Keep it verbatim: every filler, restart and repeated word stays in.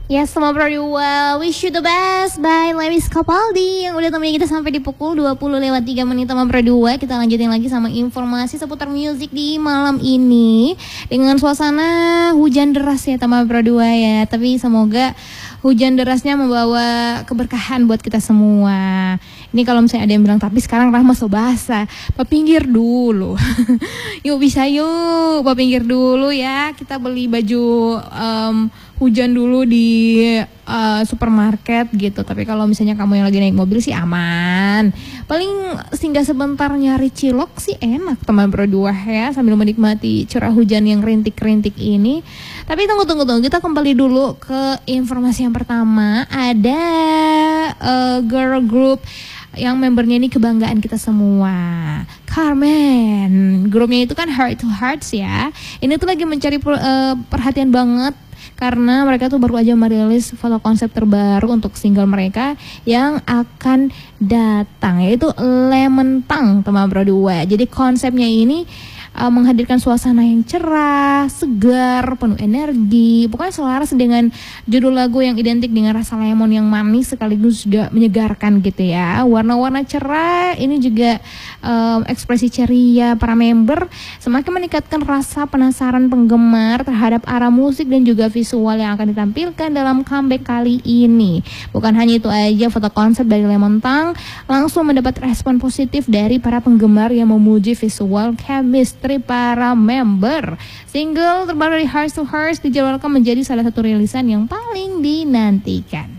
Ya, semua berdua, wish you the best by Lewis Capaldi yang udah temenin kita sampai di pukul dua puluh lewat tiga menit sama berdua. Kita lanjutin lagi sama informasi seputar musik di malam ini dengan suasana hujan deras ya teman berdua ya. Tapi semoga hujan derasnya membawa keberkahan buat kita semua. Ini kalau misalnya ada yang bilang tapi sekarang Rahma so basah, Pak pinggir dulu. Yuk bisa yuk, Pak pinggir dulu ya. Kita beli baju um, hujan dulu di uh, supermarket gitu. Tapi kalau misalnya kamu yang lagi naik mobil sih aman. Paling singgah sebentar nyari cilok sih enak teman berdua ya, sambil menikmati curah hujan yang rintik-rintik ini. Tapi tunggu tunggu tunggu, kita kembali dulu ke informasi yang pertama. Ada uh, girl group yang membernya ini kebanggaan kita semua, Carmen. Grupnya itu kan Heart to Hearts ya. Ini tuh lagi mencari uh, perhatian banget karena mereka tuh baru aja merilis foto konsep terbaru untuk single mereka yang akan datang, yaitu Lemon Tongue teman berdua. Jadi konsepnya ini uh, menghadirkan suasana yang cerah, segar, penuh energi. Pokoknya selaras dengan judul lagu yang identik dengan rasa lemon yang manis sekaligus juga menyegarkan gitu ya. Warna-warna cerah ini juga um, ekspresi ceria para member semakin meningkatkan rasa penasaran penggemar terhadap arah musik dan juga visual yang akan ditampilkan dalam comeback kali ini. Bukan hanya itu aja, foto konsep dari Lemon Tongue langsung mendapat respon positif dari para penggemar yang memuji visual chemistry para member. Single terbaru dari Heart to Hearts dijadwalkan menjadi salah satu rilisan yang paling dinantikan.